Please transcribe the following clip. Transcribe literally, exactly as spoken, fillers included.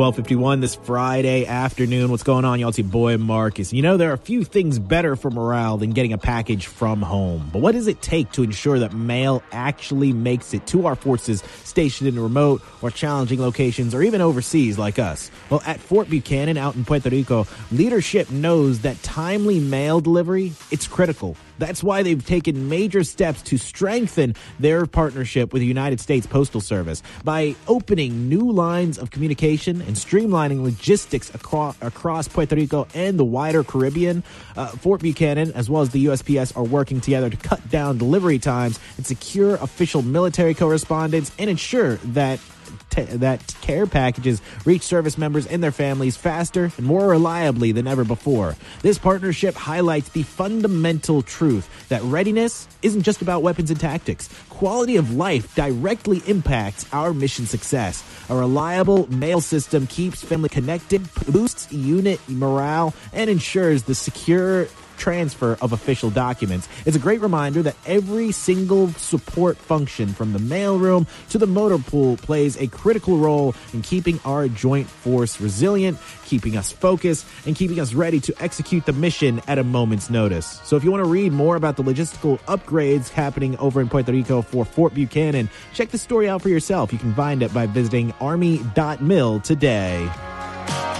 twelve fifty-one this Friday afternoon. What's going on, y'all? It's your boy Marcus. You know, there are a few things better for morale than getting a package from home. But what does it take to ensure that mail actually makes it to our forces stationed in remote or challenging locations or even overseas like us? Well, at Fort Buchanan out in Puerto Rico, leadership knows that timely mail delivery, it's critical. That's why they've taken major steps to strengthen their partnership with the United States Postal Service by opening new lines of communication and streamlining logistics across, across Puerto Rico and the wider Caribbean. Uh, Fort Buchanan, as well as the U S P S, are working together to cut down delivery times and secure official military correspondence and ensure that T- that care packages reach service members and their families faster and more reliably than ever before. This partnership highlights the fundamental truth that readiness isn't just about weapons and tactics. Quality of life directly impacts our mission success. A reliable mail system keeps family connected, boosts unit morale, and ensures the secure transfer of official documents. It's a great reminder that every single support function, from the mailroom to the motor pool, plays a critical role in keeping our joint force resilient, keeping us focused, and keeping us ready to execute the mission at a moment's notice. So if you want to read more about the logistical upgrades happening over in Puerto Rico for Fort Buchanan, check the story out for yourself. You can find it by visiting army dot mil today.